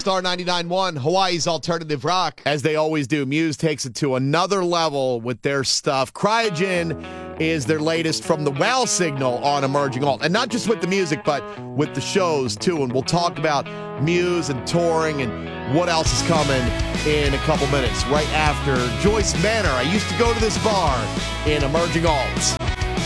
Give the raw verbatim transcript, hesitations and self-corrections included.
Star ninety-nine point one, Hawaii's alternative rock. As they always do, Muse takes it to another level with their stuff. Cryogen is their latest from the WOW signal on Emerging Alt. And not just with the music, but with the shows, too. And we'll talk about Muse and touring and what else is coming in a couple minutes, right after Joyce Manor. I used to go to this bar in Emerging Alt.